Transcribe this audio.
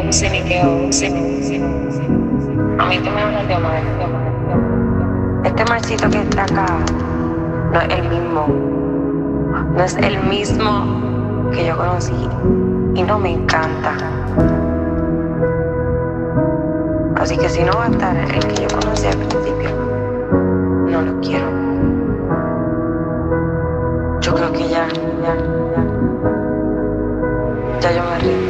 sé ni qué hago, a mí tú me hablas de amar. Este marcito que está acá no es el mismo. No es el mismo que yo conocí. Y no me encanta. Así que si no va a estar el que yo conocí al principio, no lo quiero. Yo creo que ya yo me rindo.